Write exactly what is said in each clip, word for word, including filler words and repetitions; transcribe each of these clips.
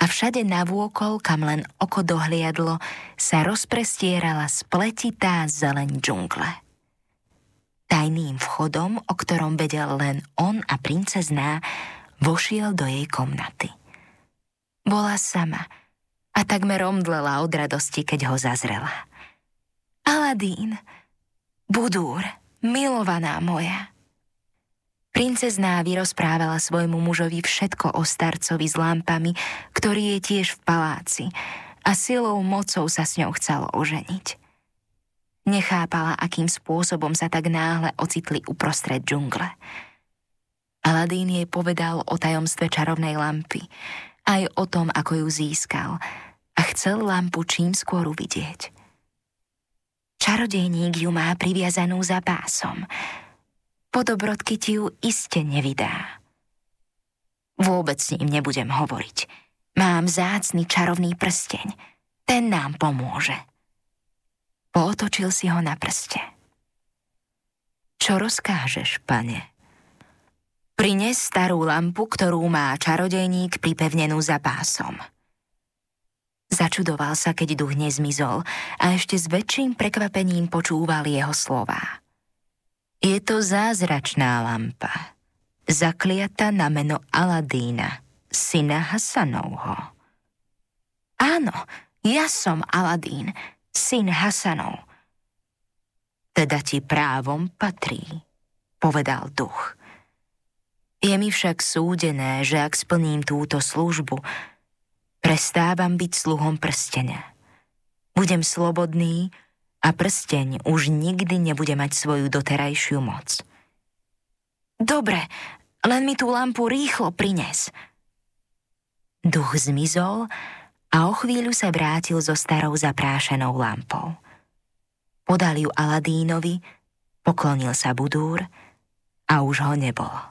a všade navôkol, kam len oko dohliadlo, sa rozprestierala spletitá zeleň džungle. Tajným vchodom, o ktorom vedel len on a princezná, vošiel do jej komnaty. Bola sama a takmer omdlela od radosti, keď ho zazrela. Aladín, Budúr, milovaná moja. Princezná vyrozprávala svojmu mužovi všetko o starcovi s lampami, ktorý je tiež v paláci a silou mocou sa s ňou chcel oženiť. Nechápala, akým spôsobom sa tak náhle ocitli uprostred džungle. Aladín jej povedal o tajomstve čarovnej lampy, aj o tom, ako ju získal a chcel lampu čím skôr uvidieť. Čarodejník ju má priviazanú za pásom. Po dobrodky ti ju iste nevydá. Vôbec s ním nebudem hovoriť. Mám vzácny čarovný prsteň. Ten nám pomôže. Pootočil si ho na prste. Čo rozkážeš, pane? Prines starú lampu, ktorú má čarodejník pripevnenú za pásom. Začudoval sa, keď duch nezmizol a ešte s väčším prekvapením počúval jeho slová. Je to zázračná lampa, zakliata na meno Aladína, syna Hasanovho. Áno, ja som Aladín, syn Hasanov. Teda ti právom patrí, povedal duch. Je mi však súdené, že ak splním túto službu, prestávam byť sluhom prstenia. Budem slobodný a prsteň už nikdy nebude mať svoju doterajšiu moc. Dobre, len mi tú lampu rýchlo prines. Duch zmizol a o chvíľu sa vrátil so starou zaprášenou lampou. Podal ju Aladínovi, poklonil sa Budúr a už ho nebolo.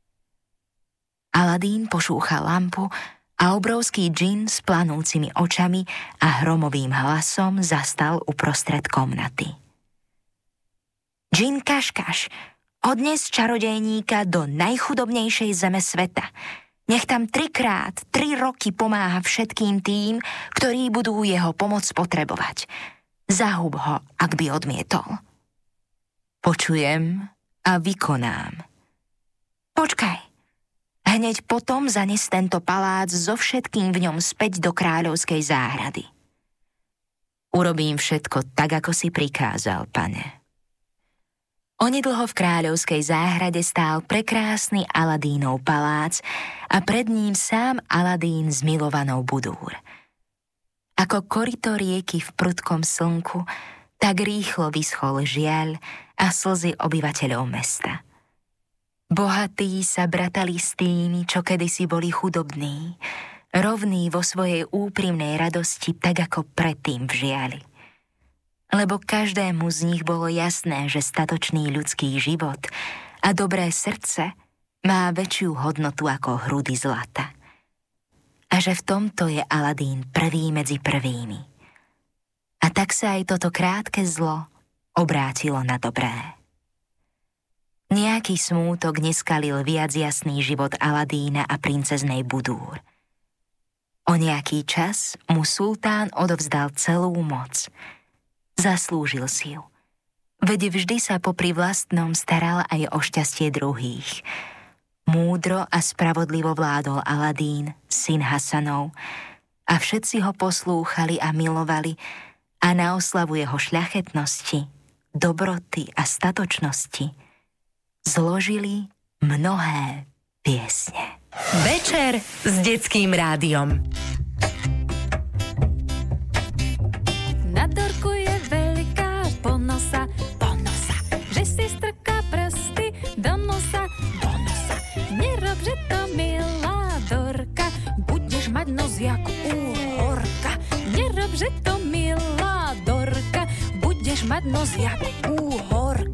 Aladín pošúchal lampu a obrovský džin s planúcimi očami a hromovým hlasom zastal uprostred komnaty. Džin Kaškaš, odnes čarodejníka do najchudobnejšej zeme sveta. Nech tam trikrát, tri roky pomáha všetkým tým, ktorí budú jeho pomoc potrebovať. Zahub ho, ak by odmietol. Počujem a vykonám. Počkaj. Hneď potom zanes tento palác so všetkým v ňom späť do kráľovskej záhrady. Urobím všetko tak, ako si prikázal, pane. Onedlho v kráľovskej záhrade stál prekrásny Aladínov palác a pred ním sám Aladín s milovanou Budúr. Ako koryto rieky v prudkom slnku, tak rýchlo vyschol žiaľ a slzy obyvateľov mesta. Bohatí sa bratali s tými, čo kedysi boli chudobní, rovní vo svojej úprimnej radosti, tak ako predtým v žiali. Lebo každému z nich bolo jasné, že statočný ľudský život a dobré srdce má väčšiu hodnotu ako hrudy zlata. A že v tomto je Aladín prvý medzi prvými. A tak sa aj toto krátke zlo obrátilo na dobré. Nejaký smútok neskalil viac jasný život Aladína a princeznej Budúr. O nejaký čas mu sultán odovzdal celú moc. Zaslúžil si ju. Veď vždy sa popri vlastnom staral aj o šťastie druhých. Múdro a spravodlivo vládol Aladín, syn Hasanov, a všetci ho poslúchali a milovali a na oslavu jeho šľachetnosti, dobroty a statočnosti zložili mnohé piesne. Večer s detským rádiom. Na dorku je veľká ponosa, ponosa, že si strká prsty do nosa, do nosa. Nerob, že to milá Dorka, budeš mať nos jak úhorka. Nerob, že to milá Dorka, budeš mať nos jak úhorka.